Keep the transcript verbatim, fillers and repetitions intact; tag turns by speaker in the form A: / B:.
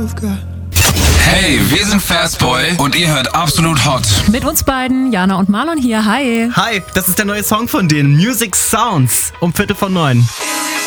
A: Hey, wir sind Fastboy und ihr hört Absolut Hot.
B: Mit uns beiden, Jana und Marlon hier. Hi.
C: Hi, das ist der neue Song von denen, Music Sounds, um Viertel vor neun.